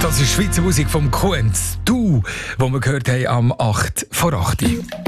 Das ist Schweizer Musik vom Kuenz. Du, wo wir gehört haben am 8 vor 8.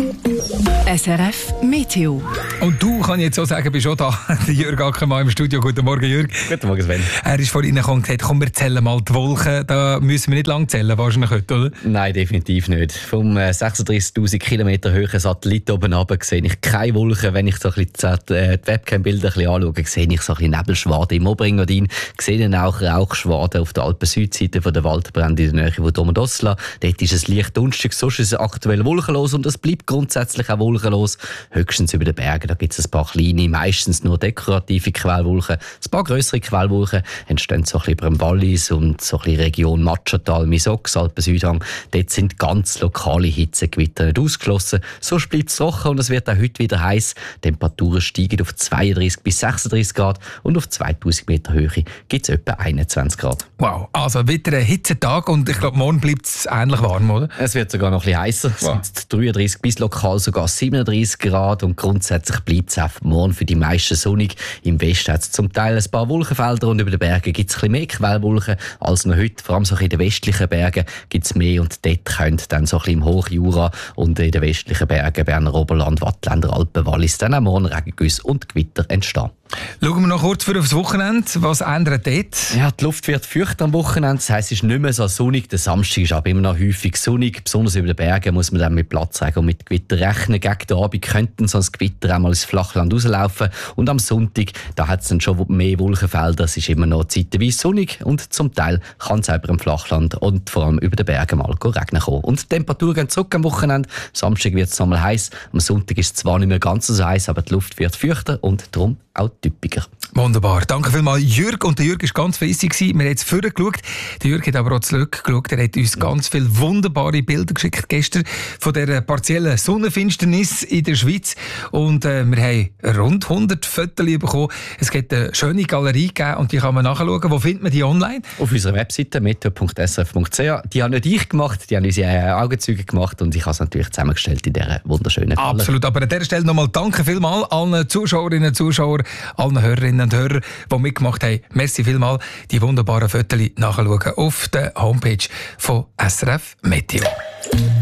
SRF Meteo. Und du, kann ich jetzt so sagen, bist schon da. Der Jürg Ackermann im Studio. Guten Morgen, Jürg. Guten Morgen, Sven. Er ist vorhin gekommen und gesagt, komm, wir zählen mal die Wolken. Da müssen wir nicht lang zählen, wahrscheinlich heute, oder? Nein, definitiv nicht. Vom 36'000 Kilometer hohen Satellit oben runter sehe ich keine Wolken. Wenn ich so ein bisschen die Webcam-Bilder ein bisschen anschaue, sehe ich so ein bisschen Nebelschwaden im Oberengadin. Ich sehe dann auch Rauchschwaden auf der Alpen-Südseite von der Waldbrände in der Nähe von Domodossola. Dort ist es leicht dunstig, sonst ist es aktuell wolkenlos und es bleibt grundsätzlich auch wolkenlos. Höchstens über den Bergen, da gibt es ein paar kleine, meistens nur dekorative Quellwolken. Ein paar grössere Quellwolken entstehen so ein bisschen über dem Wallis und so ein bisschen Region Matschatal, Misox, Alpen-Südhang. Dort sind ganz lokale Hitzegewitter nicht ausgeschlossen. Sonst bleibt es trocken und es wird auch heute wieder heiß. Temperaturen steigen auf 32 bis 36 Grad und auf 2000 Meter Höhe gibt es etwa 21 Grad. Wow, also wieder ein Hitzetag und ich glaube, morgen bleibt es ähnlich warm, oder? Es wird sogar noch ein bisschen heißer. Wow. Es sind 33 bis lokal sogar 37 Grad und grundsätzlich bleibt es auch morgen für die meisten sonnig. Im Westen hat es zum Teil ein paar Wolkenfelder und über den Bergen gibt es ein bisschen mehr Quellwolken als noch heute. Vor allem so in den westlichen Bergen gibt es mehr und dort könnte dann so ein bisschen im Hochjura und in den westlichen Bergen, Berner Oberland, Wattländer Alpen, Wallis, dann auch morgen Regengüsse und Gewitter entstehen. Schauen wir noch kurz für aufs Wochenende. Was ändert dort? Ja, die Luft wird feucht am Wochenende. Das heisst, es ist nicht mehr so sonnig. Der Samstag ist aber immer noch häufig sonnig. Besonders über den Bergen muss man dann mit Platzregen und mit Gewitter rechnen. Gegen den Abend könnten so ein Gewitter einmal ins Flachland rauslaufen. Und am Sonntag, da hat es dann schon mehr Wolkenfelder. Es ist immer noch zeitweise sonnig und zum Teil kann es über dem Flachland und vor allem über den Bergen mal regnen kommen. Und die Temperaturen gehen zurück am Wochenende. Am Samstag wird es nochmal heiß. Am Sonntag ist es zwar nicht mehr ganz so heiß, aber die Luft wird feuchter und darum auch typischer. Wunderbar. Danke vielmals, Jürg. Und der Jürg war ganz fleissig. Wir haben jetzt vorher geschaut. Der Jürg hat aber auch zurückgeschaut. Er hat uns ganz viele wunderbare Bilder geschickt gestern von dieser partiellen Sonnenfinsternis in der Schweiz. Und wir haben rund 100 Fotos bekommen. Es gibt eine schöne Galerie gegeben und die kann man nachschauen. Wo findet man die online? Auf unserer Webseite meteo.srf.ch. Die haben nicht ich gemacht, die haben unsere Augenzeuge gemacht und ich habe es natürlich zusammengestellt in dieser wunderschönen Halle. Absolut. Aber an dieser Stelle nochmal danke vielmals allen Zuschauerinnen und Zuschauern, allen Hörerinnen und Hörern, die mitgemacht haben. Merci vielmals. Die wunderbaren Fotos nachschauen auf der Homepage von SRF Meteo.